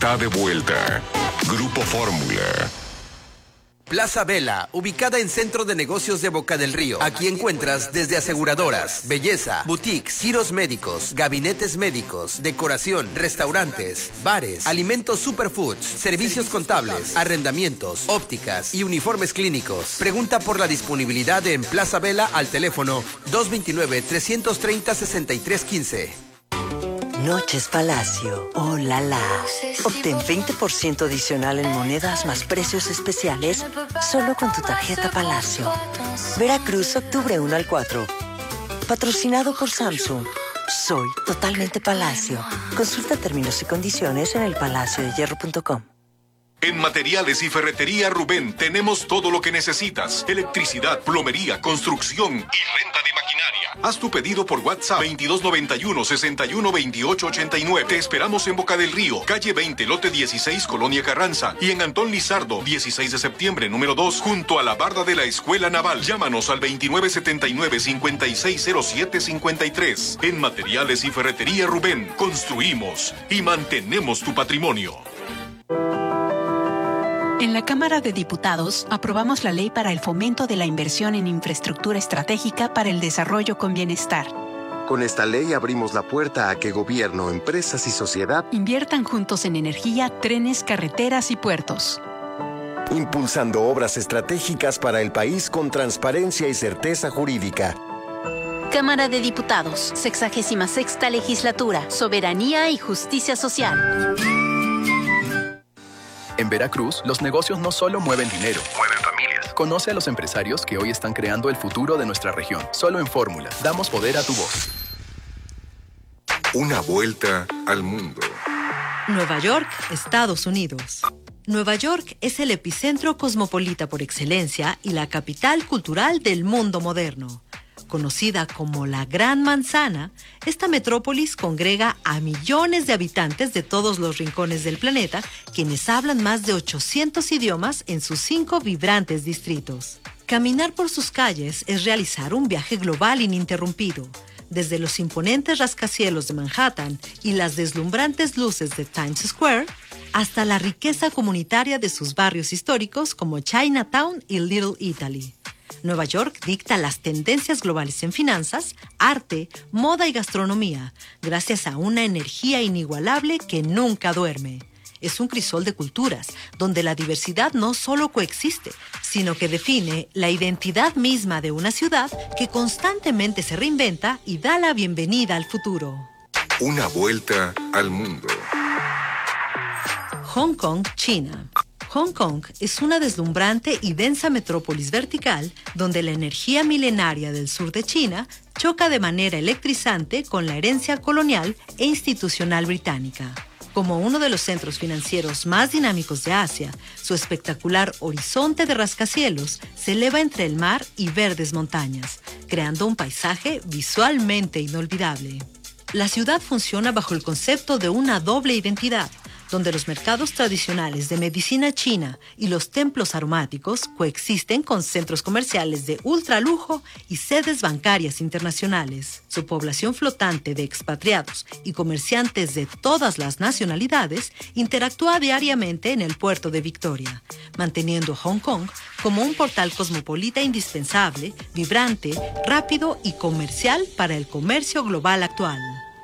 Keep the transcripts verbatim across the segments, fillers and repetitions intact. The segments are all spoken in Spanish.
Está de vuelta. Grupo Fórmula. Plaza Vela, ubicada en Centro de Negocios de Boca del Río. Aquí encuentras desde aseguradoras, belleza, boutiques, giros médicos, gabinetes médicos, decoración, restaurantes, bares, alimentos superfoods, servicios contables, arrendamientos, ópticas y uniformes clínicos. Pregunta por la disponibilidad en Plaza Vela al teléfono dos dos nueve, tres tres cero, seis tres uno cinco. Noches Palacio. ¡Oh, la la! Obtén veinte por ciento adicional en monedas más precios especiales solo con tu tarjeta Palacio. Veracruz, octubre uno al cuatro. Patrocinado por Samsung. Soy totalmente Palacio. Consulta términos y condiciones en el palacio de hierro punto com. En Materiales y Ferretería Rubén tenemos todo lo que necesitas. Electricidad, plomería, construcción y renta de maquinaria. Haz tu pedido por WhatsApp veintidós noventa y uno, sesenta y uno, veintiocho ochenta y nueve. Te esperamos en Boca del Río, calle veinte, lote dieciséis, Colonia Carranza. Y en Antón Lizardo, dieciséis de septiembre, número dos, junto a la barda de la Escuela Naval. Llámanos al veintinueve setenta y nueve, cincuenta y seis cero siete cincuenta y tres. En Materiales y Ferretería Rubén, construimos y mantenemos tu patrimonio. En la Cámara de Diputados aprobamos la ley para el fomento de la inversión en infraestructura estratégica para el desarrollo con bienestar. Con esta ley abrimos la puerta a que gobierno, empresas y sociedad inviertan juntos en energía, trenes, carreteras y puertos. Impulsando obras estratégicas para el país con transparencia y certeza jurídica. Cámara de Diputados, sexagésima sexta legislatura, soberanía y justicia social. En Veracruz, los negocios no solo mueven dinero, mueven familias. Conoce a los empresarios que hoy están creando el futuro de nuestra región. Solo en Fórmula, damos poder a tu voz. Una vuelta al mundo. Nueva York, Estados Unidos. Nueva York es el epicentro cosmopolita por excelencia y la capital cultural del mundo moderno. Conocida como la Gran Manzana, esta metrópolis congrega a millones de habitantes de todos los rincones del planeta, quienes hablan más de ochocientos idiomas en sus cinco vibrantes distritos. Caminar por sus calles es realizar un viaje global ininterrumpido, desde los imponentes rascacielos de Manhattan y las deslumbrantes luces de Times Square, hasta la riqueza comunitaria de sus barrios históricos como Chinatown y Little Italy. Nueva York dicta las tendencias globales en finanzas, arte, moda y gastronomía, gracias a una energía inigualable que nunca duerme. Es un crisol de culturas, donde la diversidad no solo coexiste, sino que define la identidad misma de una ciudad que constantemente se reinventa y da la bienvenida al futuro. Una vuelta al mundo. Hong Kong, China. Hong Kong es una deslumbrante y densa metrópolis vertical donde la energía milenaria del sur de China choca de manera electrizante con la herencia colonial e institucional británica. Como uno de los centros financieros más dinámicos de Asia, su espectacular horizonte de rascacielos se eleva entre el mar y verdes montañas, creando un paisaje visualmente inolvidable. La ciudad funciona bajo el concepto de una doble identidad, donde los mercados tradicionales de medicina china y los templos aromáticos coexisten con centros comerciales de ultralujo y sedes bancarias internacionales. Su población flotante de expatriados y comerciantes de todas las nacionalidades interactúa diariamente en el puerto de Victoria, manteniendo Hong Kong como un portal cosmopolita indispensable, vibrante, rápido y comercial para el comercio global actual.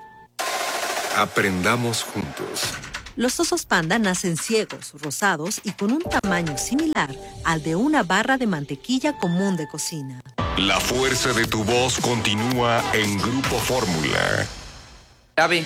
Aprendamos juntos. Los osos panda nacen ciegos, rosados y con un tamaño similar al de una barra de mantequilla común de cocina. La fuerza de tu voz continúa en Grupo Fórmula. Ave.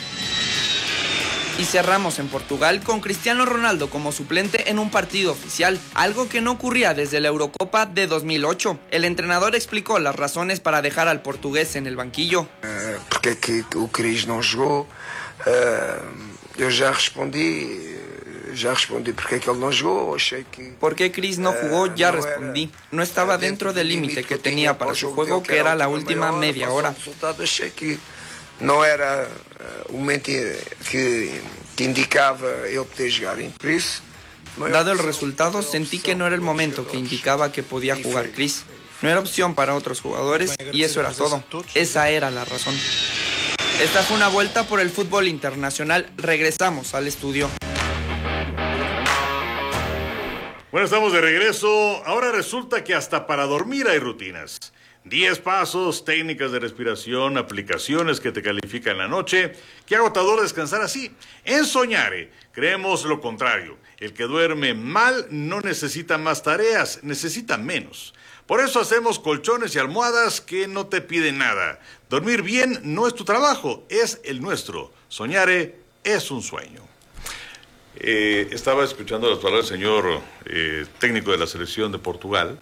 Y cerramos en Portugal con Cristiano Ronaldo como suplente en un partido oficial, algo que no ocurría desde la Eurocopa de dos mil ocho. El entrenador explicó las razones para dejar al portugués en el banquillo. Uh, porque que o Cris no jugó? Uh... Eu já respondi, já respondi porque que ele não jogou, achei que... ¿Por qué Cris no jugó? Ya respondí. No estaba dentro del límite que tenía para su juego, que era la última media hora. Achei que não era o momento que, que indicava ele poder jogar. Por isso, dado el resultado, sentí que no era el momento que indicaba que podía jugar Cris. No era opción para otros jugadores y eso era todo. Esa era la razón. Esta fue una vuelta por el fútbol internacional. Regresamos al estudio. Bueno, estamos de regreso. Ahora resulta que hasta para dormir hay rutinas. Diez pasos, técnicas de respiración, aplicaciones que te califican la noche. Qué agotador descansar así. En Soñare creemos lo contrario. El que duerme mal no necesita más tareas, necesita menos. Por eso hacemos colchones y almohadas que no te piden nada. Dormir bien no es tu trabajo, es el nuestro. Soñare es un sueño. Eh, estaba escuchando las palabras del señor eh, técnico de la selección de Portugal.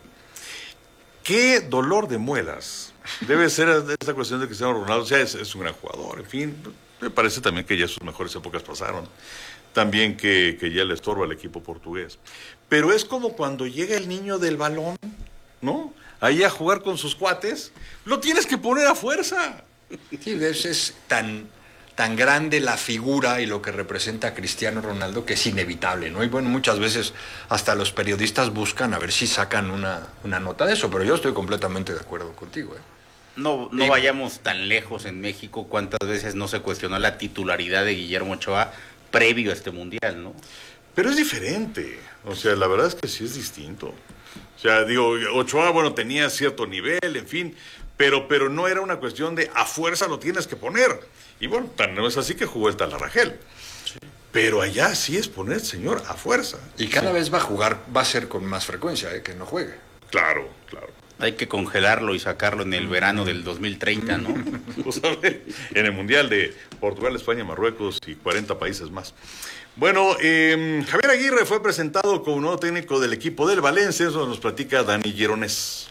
Qué dolor de muelas debe ser esta cuestión de Cristiano Ronaldo. O sea, es, es un gran jugador, en fin. Me parece también que ya sus mejores épocas pasaron. También que, que ya le estorba al equipo portugués. Pero es como cuando llega el niño del balón, ¿no? Ahí a jugar con sus cuates. Lo tienes que poner a fuerza. Sí, es, es tan... tan grande la figura y lo que representa a Cristiano Ronaldo que es inevitable, ¿no? Y bueno, muchas veces hasta los periodistas buscan a ver si sacan una, una nota de eso, pero yo estoy completamente de acuerdo contigo, ¿eh? No, no y... vayamos tan lejos en México, cuántas veces no se cuestionó la titularidad de Guillermo Ochoa previo a este Mundial, ¿no? Pero es diferente, o sea, la verdad es que sí es distinto. O sea, digo, Ochoa, bueno, tenía cierto nivel, en fin, pero, pero no era una cuestión de a fuerza lo tienes que poner. Y bueno, tan no es así que jugó el Talarragel. Sí. Pero allá sí es poner, señor, a fuerza. Y cada sí. vez va a jugar, va a ser con más frecuencia, ¿eh? Que no juegue. Claro, claro. Hay que congelarlo y sacarlo en el verano del dos mil treinta, ¿no? Pues a ver, en el Mundial de Portugal, España, Marruecos y cuarenta países más. Bueno, eh, Javier Aguirre fue presentado como nuevo técnico del equipo del Valencia. Eso nos platica Dani Gironés.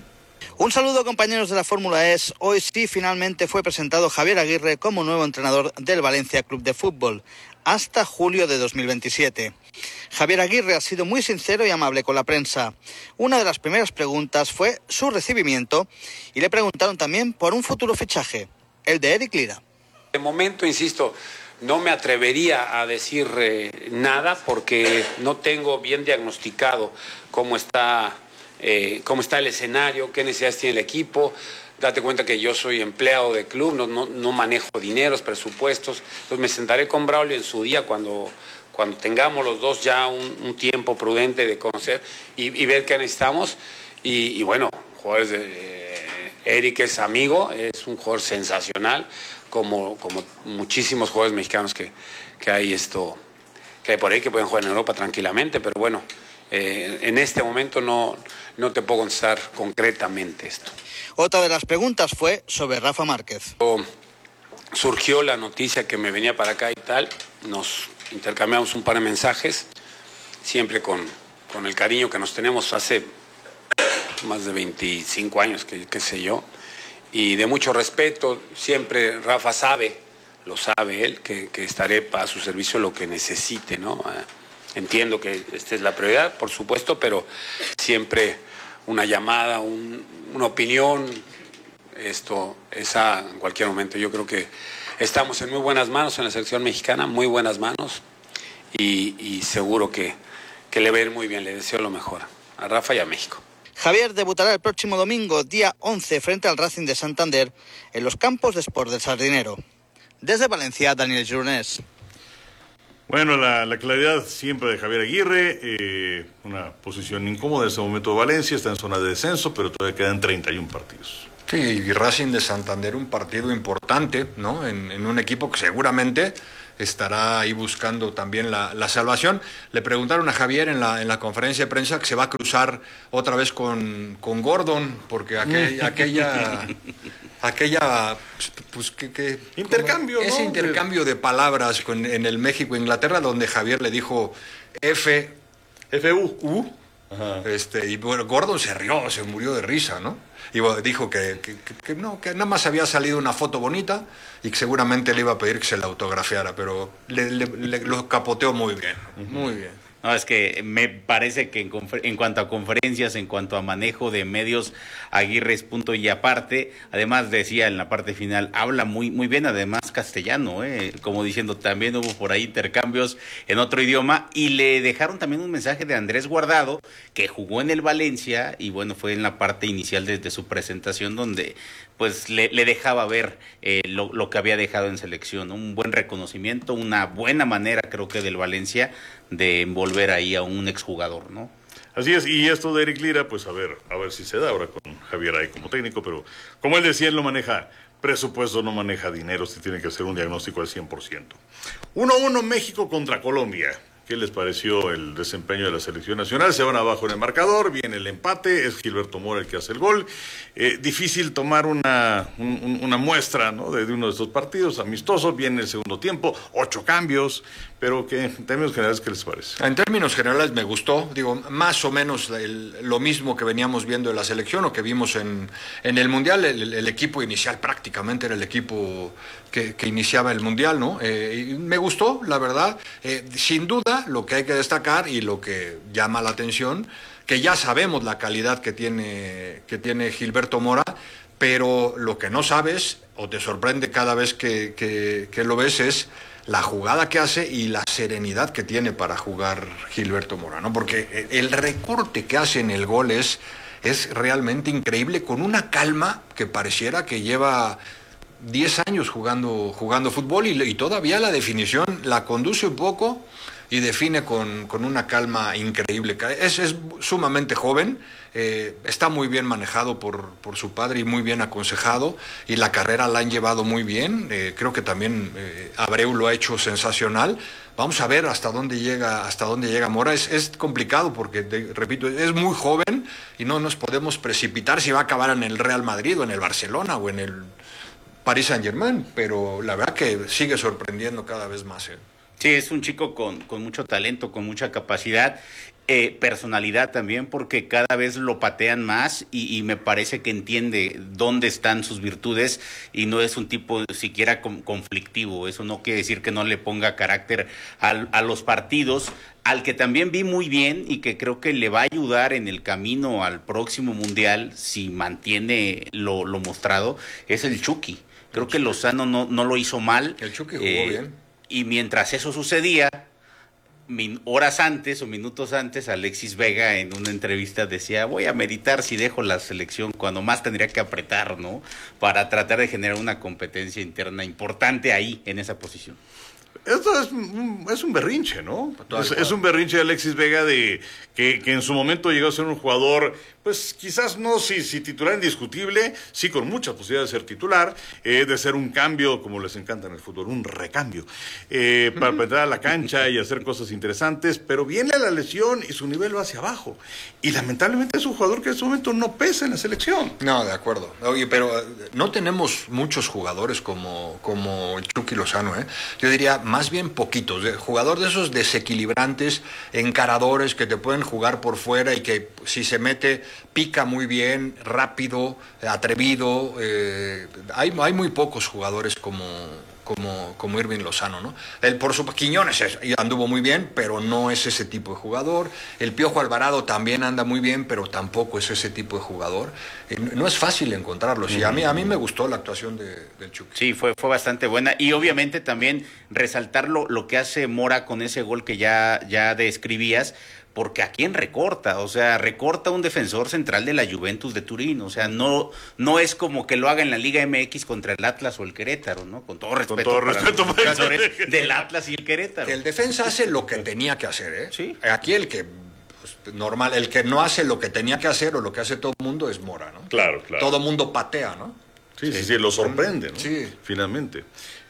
Un saludo, compañeros de la Fórmula E S. Hoy sí finalmente fue presentado Javier Aguirre como nuevo entrenador del Valencia Club de Fútbol hasta julio de dos mil veintisiete. Javier Aguirre ha sido muy sincero y amable con la prensa. Una de las primeras preguntas fue su recibimiento y le preguntaron también por un futuro fichaje, el de Eric Lira. De momento, insisto, no me atrevería a decir eh, nada porque no tengo bien diagnosticado cómo está... Eh, cómo está el escenario, qué necesidades tiene el equipo. Date cuenta que yo soy empleado de club, no, no, no manejo dineros, presupuestos. Entonces me sentaré con Braulio en su día cuando, cuando tengamos los dos ya un, un tiempo prudente de conocer y, y ver qué necesitamos. Y, y bueno, jugadores de, eh, Eric es amigo, es un jugador sensacional, como, como muchísimos jugadores mexicanos que, que hay esto, que hay por ahí que pueden jugar en Europa tranquilamente, pero bueno, eh, en este momento no, no te puedo contestar concretamente esto. Otra de las preguntas fue sobre Rafa Márquez. Surgió la noticia que me venía para acá y tal, nos intercambiamos un par de mensajes, siempre con, con el cariño que nos tenemos hace más de veinticinco años, que, qué sé yo, y de mucho respeto. Siempre Rafa sabe, lo sabe él, que, que estaré para su servicio lo que necesite, ¿no? Entiendo que esta es la prioridad, por supuesto, pero siempre una llamada, un, una opinión, esto, esa en cualquier momento. Yo creo que estamos en muy buenas manos en la selección mexicana, muy buenas manos, y, y seguro que, que le va a ir muy bien. Le deseo lo mejor a Rafa y a México. Javier debutará el próximo domingo, día once, frente al Racing de Santander, en los campos de Sport del Sardinero. Desde Valencia, Daniel Gironés. Bueno, la, la claridad siempre de Javier Aguirre, eh, una posición incómoda en ese momento de Valencia, está en zona de descenso, pero todavía quedan treinta y uno partidos. Sí, y Racing de Santander, un partido importante, ¿no? En, en un equipo que seguramente estará ahí buscando también la, la salvación. Le preguntaron a Javier en la, en la conferencia de prensa que se va a cruzar otra vez con, con Gordon, porque aquel, aquella... aquella pues que, que intercambio, ese ¿no? intercambio de palabras con, en el México Inglaterra, donde Javier le dijo F F U U este y bueno, Gordon se rió, se murió de risa, ¿no? Y bueno, dijo que, que, que, que no, que nada más había salido una foto bonita y que seguramente le iba a pedir que se la autografiara, pero le, le, le lo capoteó muy bien, uh-huh. muy bien. No, es que me parece que en, confer- en cuanto a conferencias, en cuanto a manejo de medios, Aguirre es punto y aparte. Además, decía en la parte final, habla muy muy bien, además castellano, ¿eh? Como diciendo, también hubo por ahí intercambios en otro idioma. Y le dejaron también un mensaje de Andrés Guardado, que jugó en el Valencia, y bueno, fue en la parte inicial de, de su presentación donde pues le, le dejaba ver eh, lo, lo que había dejado en selección, ¿no? Un buen reconocimiento, una buena manera creo que del Valencia de envolver ahí a un exjugador, ¿no? Así es, y esto de Eric Lira, pues a ver, a ver si se da ahora con Javier ahí como técnico, pero como él decía, él no maneja presupuesto, no maneja dinero, si tiene que hacer un diagnóstico al cien por ciento. uno a uno México contra Colombia. ¿Qué les pareció el desempeño de la selección nacional? Se van abajo en el marcador, viene el empate, es Gilberto Mora el que hace el gol. Eh, difícil tomar una, un, una muestra, ¿no?, de, de uno de estos partidos amistosos. Viene el segundo tiempo, ocho cambios, pero que en términos generales, ¿qué les parece? En términos generales me gustó, digo, más o menos el, lo mismo que veníamos viendo de la selección o que vimos en, en el Mundial. El, el equipo inicial prácticamente era el equipo que, que iniciaba el Mundial, ¿no? Eh, me gustó, la verdad. Eh, sin duda, lo que hay que destacar y lo que llama la atención, que ya sabemos la calidad que tiene, que tiene Gilberto Mora, pero lo que no sabes o te sorprende cada vez que, que, que lo ves es la jugada que hace y la serenidad que tiene para jugar Gilberto Mora, ¿no? Porque el recorte que hace en el gol es, es realmente increíble, con una calma que pareciera que lleva diez años jugando, jugando fútbol y, y todavía la definición la conduce un poco y define con, con una calma increíble. Es, es sumamente joven, eh, está muy bien manejado por, por su padre y muy bien aconsejado, y la carrera la han llevado muy bien. Eh, creo que también eh, Abreu lo ha hecho sensacional. Vamos a ver hasta dónde llega, hasta dónde llega Mora. Es, es complicado porque, te, repito, es muy joven y no nos podemos precipitar si va a acabar en el Real Madrid o en el Barcelona o en el Paris Saint-Germain, pero la verdad que sigue sorprendiendo cada vez más, ¿eh? Sí, es un chico con, con mucho talento, con mucha capacidad, eh, personalidad también, porque cada vez lo patean más y, y me parece que entiende dónde están sus virtudes y no es un tipo siquiera con, conflictivo. Eso no quiere decir que no le ponga carácter al, a los partidos. Al que también vi muy bien y que creo que le va a ayudar en el camino al próximo Mundial, si mantiene lo, lo mostrado, es el Chucky. Creo que Lozano no, no lo hizo mal. El Chucky jugó eh, bien. Y mientras eso sucedía, min, horas antes o minutos antes, Alexis Vega en una entrevista decía, voy a meditar si dejo la selección, cuando más tendría que apretar, ¿no?, para tratar de generar una competencia interna importante ahí, en esa posición. Esto es un, es un berrinche, ¿no? Es, es un berrinche de Alexis Vega de que, que en su momento llegó a ser un jugador, pues quizás no si, si titular indiscutible, sí con mucha posibilidad de ser titular, eh, de ser un cambio, como les encanta en el fútbol, un recambio, eh, para uh-huh. entrar a la cancha y hacer cosas interesantes, pero viene la lesión y su nivel va hacia abajo. Y lamentablemente es un jugador que en este momento no pesa en la selección. No, de acuerdo. Oye, pero no tenemos muchos jugadores como, como Chucky Lozano, ¿eh? Yo diría más bien poquitos, ¿eh? Jugador de esos desequilibrantes, encaradores que te pueden jugar por fuera y que si se mete pica muy bien, rápido, atrevido. Eh, hay, hay muy pocos jugadores como, como, como Irving Lozano, ¿no? El, por su Quiñones es, anduvo muy bien, pero no es ese tipo de jugador. El Piojo Alvarado también anda muy bien, pero tampoco es ese tipo de jugador. Eh, no es fácil encontrarlos. Y a mí, a mí me gustó la actuación de, del Chucky. Sí, fue, fue bastante buena. Y obviamente también resaltar lo, lo que hace Mora con ese gol que ya, ya describías, porque ¿a quién recorta? O sea, recorta un defensor central de la Juventus de Turín. O sea, no, no es como que lo haga en la Liga M X contra el Atlas o el Querétaro, ¿no? Con todo respeto, Con todo para respeto los jugadores del Atlas y el Querétaro. El defensa hace lo que tenía que hacer, ¿eh? Sí. Aquí el que, pues, normal, el que no hace lo que tenía que hacer o lo que hace todo el mundo es Mora, ¿no? Claro, claro. Todo el mundo patea, ¿no? Sí, sí, sí, lo sorprende, ¿no? Sí. Finalmente.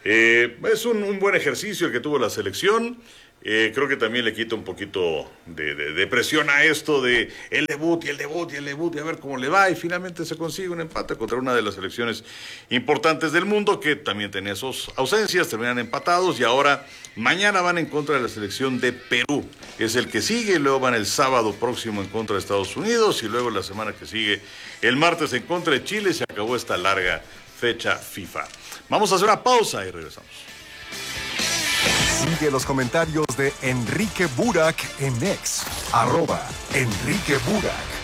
Eh, es un, un buen ejercicio el que tuvo la selección. Eh, creo que también le quita un poquito de, de, de presión a esto de el debut y el debut y el debut y a ver cómo le va, y finalmente se consigue un empate contra una de las selecciones importantes del mundo que también tenía sus ausencias, terminan empatados y ahora mañana van en contra de la selección de Perú, es el que sigue, y luego van el sábado próximo en contra de Estados Unidos y luego la semana que sigue el martes en contra de Chile. Se acabó esta larga fecha FIFA. Vamos a hacer una pausa y regresamos. Sigue los comentarios de Enrique Burak en X, arroba Enrique Burak.